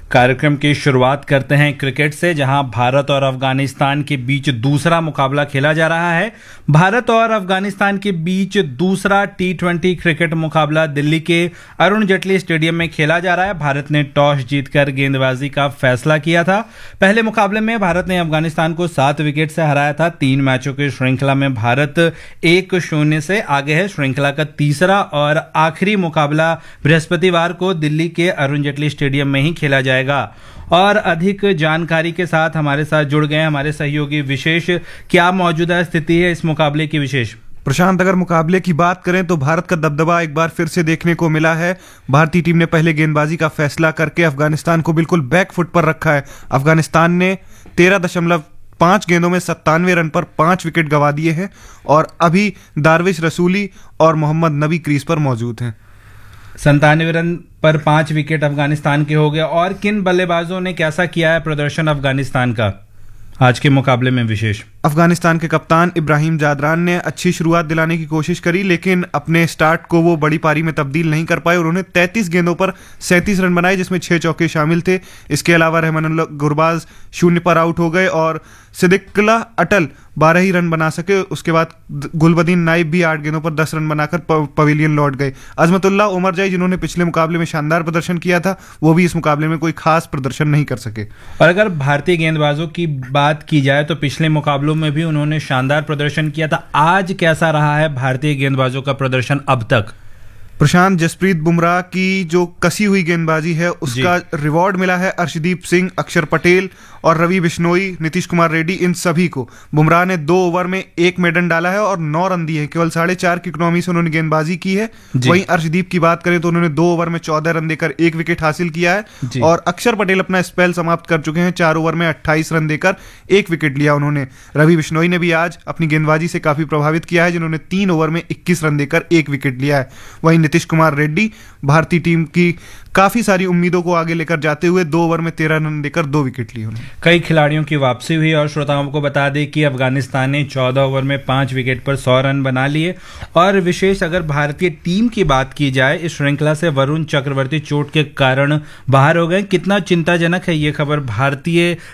कार्यक्रम की शुरुआत करते हैं क्रिकेट से, जहां भारत और अफगानिस्तान के बीच दूसरा मुकाबला खेला जा रहा है। भारत और अफगानिस्तान के बीच दूसरा T20 क्रिकेट मुकाबला दिल्ली के अरुण जेटली स्टेडियम में खेला जा रहा है। भारत ने टॉस जीतकर गेंदबाजी का फैसला किया था। पहले मुकाबले में भारत ने अफगानिस्तान को 7 विकेट से हराया था। 3 मैचों की श्रृंखला में भारत 1-0 से आगे है। श्रृंखला का तीसरा और आखिरी मुकाबला बृहस्पतिवार को दिल्ली के अरुण जेटली स्टेडियम में ही खेला जाएगा। और अधिक जानकारी के साथ हमारे साथ जुड़ गए हमारे सहयोगी विशेष। क्या मौजूदा स्थिति है इस मुकाबले की विशेष? प्रशांत, अगर मुकाबले की बात करें तो भारत का दबदबा एक बार फिर से देखने को मिला है। भारतीय टीम ने पहले गेंदबाजी का फैसला करके अफगानिस्तान को बिल्कुल बैक फुट पर रखा है। अफगानिस्तान ने 13.5 गेंदों में 97 रन पर 5 विकेट गंवा दिए हैं और अभी दारविश रसूली और मोहम्मद नबी क्रीज पर मौजूद हैं। 97 रन पर 5 विकेट अफगानिस्तान के हो गए। और किन बल्लेबाजों ने कैसा किया है प्रदर्शन अफगानिस्तान का आज के मुकाबले में विशेष? अफगानिस्तान के कप्तान इब्राहिम जादरान ने अच्छी शुरुआत दिलाने की कोशिश करी, लेकिन अपने स्टार्ट को वो बड़ी पारी में तब्दील नहीं कर पाए। उन्होंने 33 गेंदों पर 37 रन बनाए, जिसमें 6 चौके शामिल थे। इसके अलावा रहमानुल्लाह गुरबाज 0 पर आउट हो गए और सिद्दिकुल्ला अटल 12 ही रन बना सके। उसके बाद गुलबदीन नाइब भी 8 गेंदों पर 10 रन बनाकर पवेलियन लौट गए। अजमतुल्लाह उमरजाई, जिन्होंने पिछले मुकाबले में शानदार प्रदर्शन किया था, वो भी इस मुकाबले में कोई खास प्रदर्शन नहीं कर सके। और अगर भारतीय गेंदबाजों की बात की जाए तो पिछले मुकाबलों में भी उन्होंने शानदार प्रदर्शन किया था। आज कैसा रहा है भारतीय गेंदबाजों का प्रदर्शन अब तक? प्रशांत, जसप्रीत बुमराह की जो कसी हुई गेंदबाजी है उसका रिवॉर्ड मिला है अर्शदीप सिंह, अक्षर पटेल और रवि बिश्नोई, नीतीश कुमार रेड्डी, इन सभी को। बुमराह ने 2 ओवर में 1 मेडन डाला है और 9 रन दिए हैं। केवल 4.5 की इकोनॉमी से उन्होंने गेंदबाजी की है। वहीं अर्शदीप की बात करें तो उन्होंने 2 ओवर में 14 रन देकर 1 विकेट हासिल किया है और अक्षर पटेल अपना स्पेल समाप्त कर चुके हैं। 4 ओवर में 28 रन देकर 1 विकेट लिया उन्होंने। रवि बिश्नोई ने भी आज अपनी गेंदबाजी से काफी प्रभावित किया है, जिन्होंने 3 ओवर में 21 रन देकर 1 विकेट लिया है। वहीं नीतीश कुमार रेड्डी भारतीय टीम की काफी सारी उम्मीदों को आगे लेकर जाते हुए 2 ओवर में 13 रन देकर 2 विकेट लिए उन्होंने। कई खिलाड़ियों की वापसी हुई और श्रोताओं को बता दें कि अफगानिस्तान ने 14 ओवर में 5 विकेट पर 100 रन बना लिए। और विशेष अगर भारतीय टीम की बात की जाए, इस श्रृंखला से वरुण चक्रवर्ती चोट के कारण बाहर हो गए। कितना चिंताजनक है ये खबर भारतीय